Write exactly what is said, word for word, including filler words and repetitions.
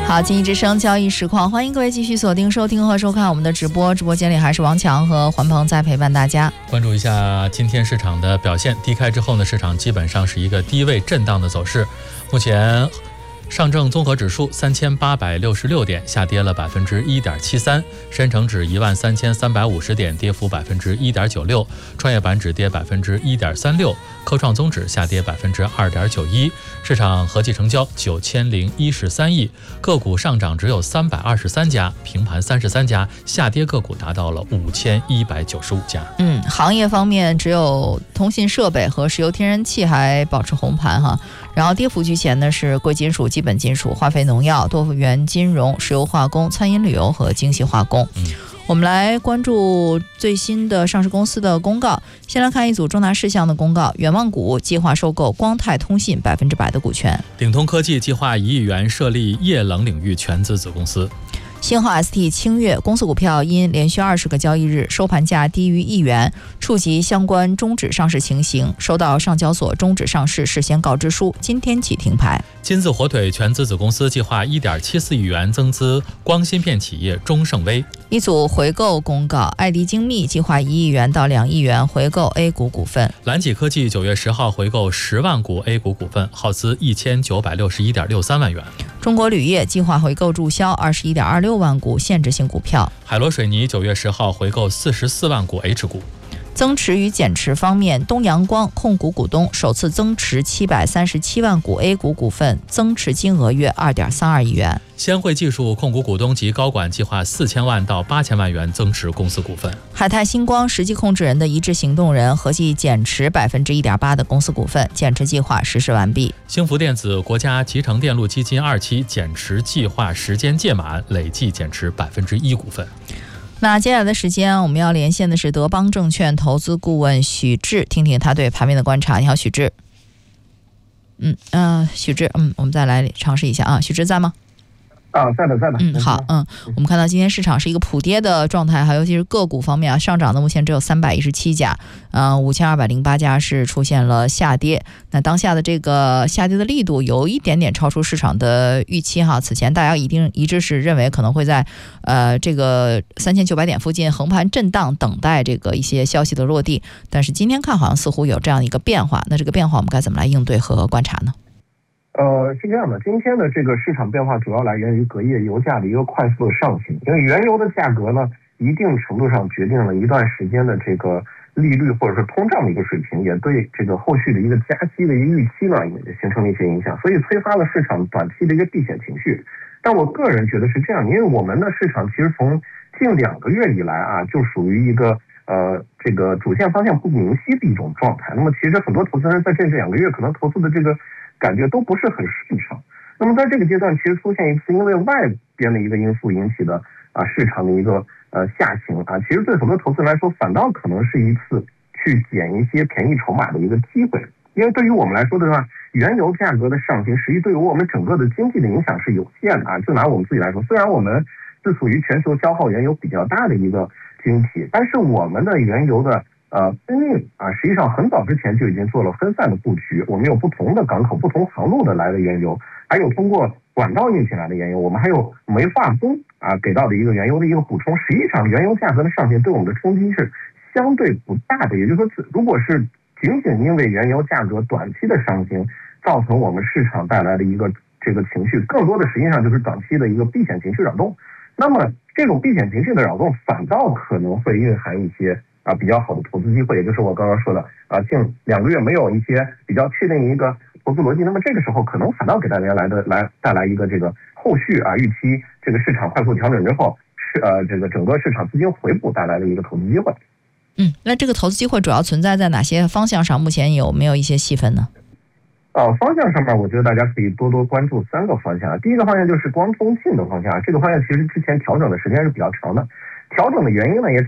好，经济之声交易实况，欢迎各位继续锁定收听和收看我们的直播。直播间里还是王强和环鹏在陪伴大家。 关注一下今天市场的表现，低开之后呢，市场基本上是一个低位震荡的走势。目前上证综合指数三千八百六十六点，下跌了百分之一点七三；深成指一万三千三百五十点，跌幅百分之一点九六；创业板指跌百分之一点三六；科创综指下跌百分之二点九一。市场合计成交九千零一十三亿，个股上涨只有三百二十三家，平盘三十三家，下跌个股达到了五千一百九十五家。 嗯，行业方面只有通信设备和石油天然气还保持红盘哈，然后跌幅居前呢是贵金属、基本金属、化肥、农药、多元金融、石油化工、餐饮旅游和精细化工。 嗯， 我们来关注最新的上市公司的公告。先来看一组重大事项的公告：远望股计划收购光泰通信百分之百的股权； 鼎通科技计划一亿元设立液冷领域全资子公司； 星浩 S T 清越公司股票因连续二十个交易日收盘价低于一元，触及相关终止上市情形，收到上交所终止上市事先告知书，今天起停牌。 金字火腿全资子公司计划一点七四亿元增资光芯片企业中盛微。 一组回购公告：爱迪精密计划一亿元到两亿元回购 A 股股份； 蓝启科技九月十号回购十万股 A 股股份，耗资一千九百六十一点六三万元。 中国铝业计划回购注销二十一点二六万股限制性股票。 海螺水泥九月十号回购四十四万股 H 股。 增持与减持方面，东阳光控股股东首次增持七百三十七万股 A 股股份，增持金额约二点三二亿元。 先汇技术控股股东及高管计划四千万到八千万元增持公司股份。 海泰星光实际控制人的一致行动人合计减持百分之一点八的公司股份，减持计划实施完毕。 兴福电子国家集成电路基金二期减持计划时间届满，累计减持百分之一股份。 那接下来的时间，我们要连线的是德邦证券投资顾问许志，听听他对盘面的观察。你好，许志。嗯呃，许志，嗯，我们再来尝试一下啊，许志在吗？ 啊，在的，在的。 嗯，好，嗯，我们看到今天市场是一个普跌的状态，还尤其是个股方面啊，上涨的目前只有三百一十七家，嗯，五千二百零八家是出现了下跌。那当下的这个下跌的力度有一点点超出市场的预期哈。此前大家一定一致是认为可能会在呃这个三千九百点附近横盘震荡，等待这个一些消息的落地。但是今天看好像似乎有这样一个变化，那这个变化我们该怎么来应对和观察呢？ 呃，是这样的，今天的这个市场变化主要来源于隔夜油价的一个快速的上行，因为原油的价格呢，一定程度上决定了一段时间的这个利率或者是通胀的一个水平，也对这个后续的一个加息的一个预期呢，也形成了一些影响，所以催发了市场短期的一个避险情绪。但我个人觉得是这样，因为我们的市场其实从近两个月以来啊，就属于一个呃这个主线方向不明晰的一种状态。那么其实很多投资人在这两个月可能投资的这个感觉都不是很顺畅。那么在这个阶段，其实出现一次因为外边的一个因素引起的啊市场的一个呃下行啊，其实对很多投资人来说，反倒可能是一次去捡一些便宜筹码的一个机会。因为对于我们来说的话，原油价格的上行，实际对于我们整个的经济的影响是有限的啊。就拿我们自己来说，虽然我们是属于全球消耗原油比较大的一个经济，但是我们的原油的呃，供应啊，实际上很早之前就已经做了分散的布局。我们有不同的港口、不同航路的来的原油，还有通过管道运进来的原油，我们还有煤化工啊给到的一个原油的一个补充。实际上，原油价格的上行对我们的冲击是相对不大的。也就是说，如果是仅仅因为原油价格短期的上行造成我们市场带来的一个这个情绪，更多的实际上就是短期的一个避险情绪扰动。那么，这种避险情绪的扰动，反倒可能会蕴含一些啊，比较好的投资机会，也就是我刚刚说的啊，近两个月没有一些比较确定的一个投资逻辑，那么这个时候可能反倒给大家来的来带来一个这个后续啊预期这个市场快速调整之后，是呃这个整个市场资金回补带来的一个投资机会。 嗯，那这个投资机会主要存在在哪些方向上？目前有没有一些细分呢？ 呃，方向上面，我觉得大家可以多多关注三个方向。第一个方向就是光通信的方向，这个方向其实之前调整的时间是比较长的，调整的原因呢也